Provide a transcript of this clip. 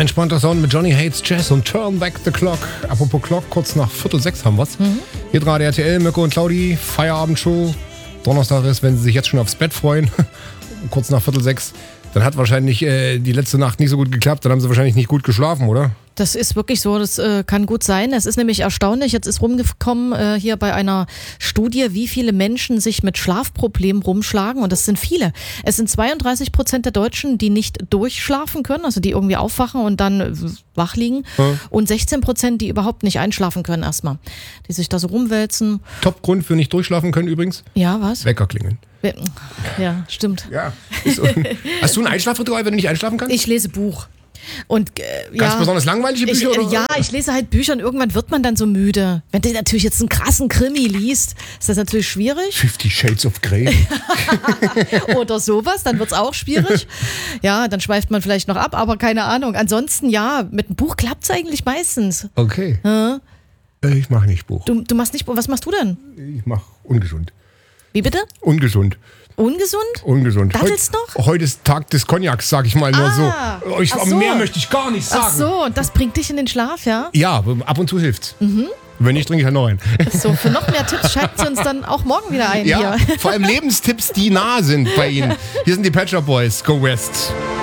entspannter Sound mit Johnny Hates Jazz und Turn Back the Clock. Apropos Clock, kurz nach 5:45 haben wir's. Hier gerade RTL, Mirko und Claudi, Feierabendshow. Donnerstag ist, wenn sie sich jetzt schon aufs Bett freuen, kurz nach 5:45. Dann hat wahrscheinlich die letzte Nacht nicht so gut geklappt. Dann haben sie wahrscheinlich nicht gut geschlafen, oder? Das ist wirklich so, das kann gut sein. Es ist nämlich erstaunlich, jetzt ist rumgekommen hier bei einer Studie, wie viele Menschen sich mit Schlafproblemen rumschlagen, und das sind viele. Es sind 32% der Deutschen, die nicht durchschlafen können, also die irgendwie aufwachen und dann wach liegen, und 16%, die überhaupt nicht einschlafen können erstmal, die sich da so rumwälzen. Top-Grund für nicht durchschlafen können übrigens? Ja, was? Wecker klingeln. Ja, stimmt. Ja. Hast du ein Einschlafritual, wenn du nicht einschlafen kannst? Ich lese Buch. Und Ganz besonders langweilige Bücher? Oder? Ja, ich lese halt Bücher und irgendwann wird man dann so müde. Wenn du natürlich jetzt einen krassen Krimi liest, ist das natürlich schwierig. 50 Shades of Grey. Oder sowas, dann wird es auch schwierig. Ja, dann schweift man vielleicht noch ab, aber keine Ahnung. Ansonsten, ja, mit einem Buch klappt es eigentlich meistens. Okay. Ich mache nicht Buch. Du machst nicht Buch. Was machst du denn? Ich mache ungesund. Wie bitte? Ungesund. Ungesund? Ungesund. Daddelst noch? Heute ist Tag des Cognacs, sag ich mal nur so. Mehr möchte ich gar nicht sagen. Ach so, und das bringt dich in den Schlaf, ja? Ja, ab und zu hilft's. Wenn nicht, trinke ich halt noch einen. So, für noch mehr Tipps schalten Sie uns dann auch morgen wieder ein. Ja, hier. vor allem Lebenstipps, die nah sind bei Ihnen. Hier sind die Pet Shop Boys. Go West.